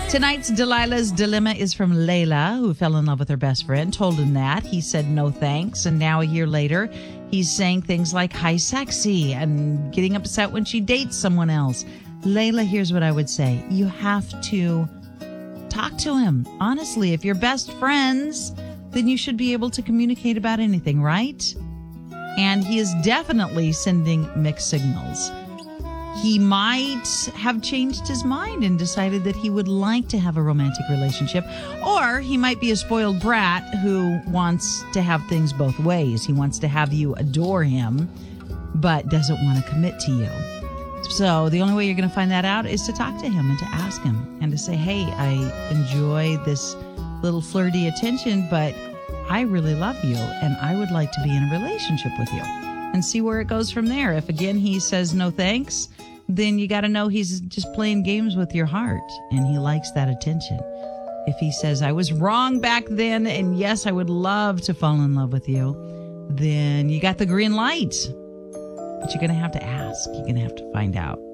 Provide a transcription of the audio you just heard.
Tonight's Delilah's Dilemma is from Layla, who fell in love with her best friend, told him that. He said no thanks, and now a year later, he's saying things like hi sexy and getting upset when she dates someone else. Layla, here's what I would say. You have to talk to him. Honestly, if you're best friends, then you should be able to communicate about anything, right? And he is definitely sending mixed signals. He might have changed his mind and decided that he would like to have a romantic relationship. Or he might be a spoiled brat who wants to have things both ways. He wants to have you adore him, but doesn't want to commit to you. So the only way you're going to find that out is to talk to him and to ask him and to say, hey, I enjoy this little flirty attention, but I really love you and I would like to be in a relationship with you. And see where it goes from there. If, again, he says no thanks, then you got to know he's just playing games with your heart and he likes that attention. If he says, I was wrong back then, and yes, I would love to fall in love with you, then you got the green light. But you're going to have to ask. You're going to have to find out.